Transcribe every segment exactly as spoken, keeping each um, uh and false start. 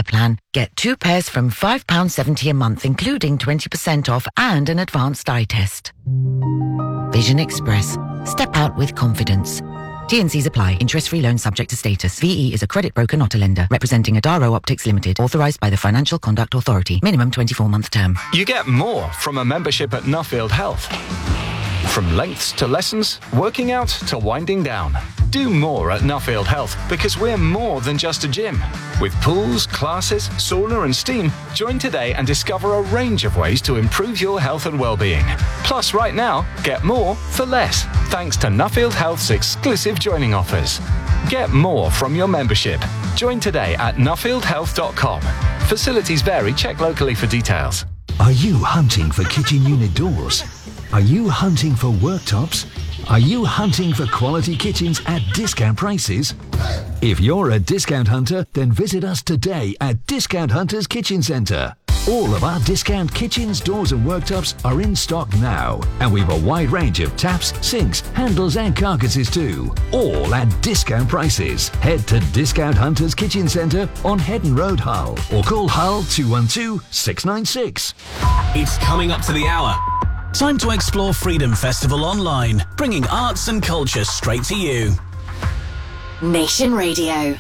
care plan. Get two pairs from five pounds seventy a month, including twenty percent off and an advanced eye test. Vision Express. Step out with confidence. T and C's apply. Interest-free loan subject to status. V E is a credit broker, not a lender. Representing Adaro Optics Limited. Authorised by the Financial Conduct Authority. Minimum twenty-four month term. You get more from a membership at Nuffield Health. From lengths to lessons, working out to winding down. Do more at Nuffield Health because we're more than just a gym. With pools, classes, sauna and steam, join today and discover a range of ways to improve your health and well-being. Plus, right now, get more for less, thanks to Nuffield Health's exclusive joining offers. Get more from your membership. Join today at nuffield health dot com. Facilities vary. Check locally for details. Are you hunting for kitchen unit doors? Are you hunting for worktops? Are you hunting for quality kitchens at discount prices? If you're a discount hunter, then visit us today at Discount Hunters Kitchen Centre. All of our discount kitchens, doors and worktops are in stock now. And we've a wide range of taps, sinks, handles and carcasses too. All at discount prices. Head to Discount Hunters Kitchen Centre on Headon Road, Hull. Or call Hull two one two, six nine six. It's coming up to the hour. Time to explore Freedom Festival online, bringing arts and culture straight to you. Nation Radio.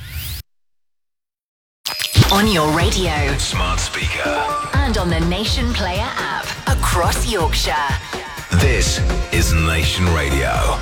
On your radio. Smart speaker. And on the Nation Player app. Across Yorkshire. This is Nation Radio.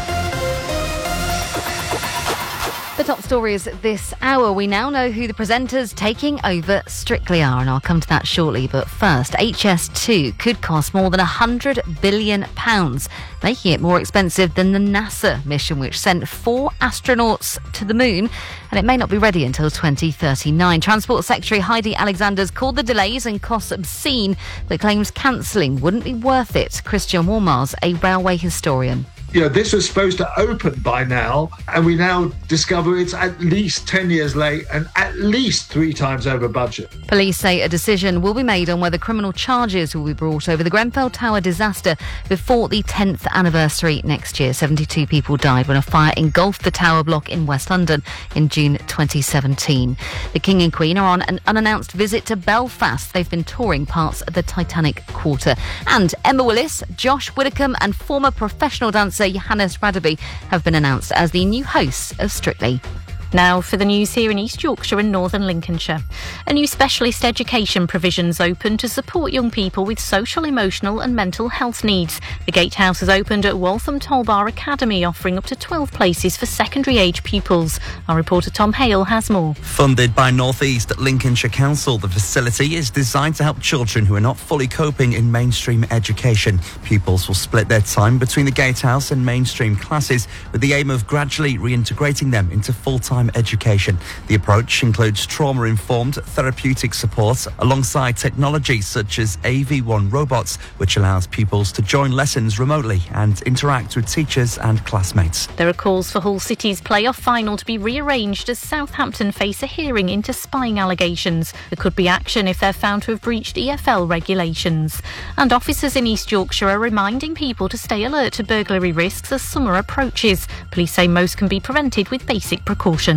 The top stories this hour. We now know who the presenters taking over Strictly are, and I'll come to that shortly. But first, H S two could cost more than one hundred billion pounds, making it more expensive than the NASA mission, which sent four astronauts to the moon, and it may not be ready until twenty thirty-nine. Transport Secretary Heidi Alexander's called the delays and costs obscene, but claims cancelling wouldn't be worth it. Christian Walmars, a railway historian. You know, this was supposed to open by now, and we now discover it's at least ten years late and at least three times over budget. Police say a decision will be made on whether criminal charges will be brought over the Grenfell Tower disaster before the tenth anniversary next year. seventy-two people died when a fire engulfed the tower block in West London in June twenty seventeen. The King and Queen are on an unannounced visit to Belfast. They've been touring parts of the Titanic Quarter. And Emma Willis, Josh Widdicombe and former professional dancer Johannes Radaby have been announced as the new hosts of Strictly. Now for the news here in East Yorkshire and Northern Lincolnshire. A new specialist education provision's open to support young people with social, emotional and mental health needs. The Gatehouse has opened at Waltham Tollbar Academy, offering up to twelve places for secondary age pupils. Our reporter Tom Hale has more. Funded by North East Lincolnshire Council, the facility is designed to help children who are not fully coping in mainstream education. Pupils will split their time between the Gatehouse and mainstream classes with the aim of gradually reintegrating them into full-time education. The approach includes trauma-informed therapeutic support alongside technology such as A V one robots, which allows pupils to join lessons remotely and interact with teachers and classmates. There are calls for Hull City's playoff final to be rearranged as Southampton face a hearing into spying allegations. There could be action if they're found to have breached E F L regulations. And officers in East Yorkshire are reminding people to stay alert to burglary risks as summer approaches. Police say most can be prevented with basic precautions.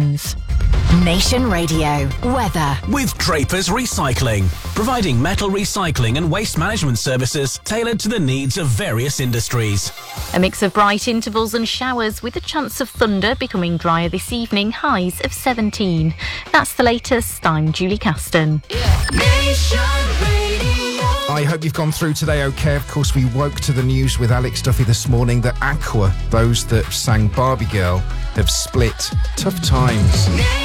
Nation Radio. Weather. With Draper's Recycling, providing metal recycling and waste management services tailored to the needs of various industries. A mix of bright intervals and showers with a chance of thunder, becoming drier this evening, highs of seventeen. That's the latest. I'm Julie Caston. Nation Radio. I hope you've gone through today okay. Of course, we woke to the news with Alex Duffy this morning that Aqua, those that sang Barbie Girl, have split. Tough times.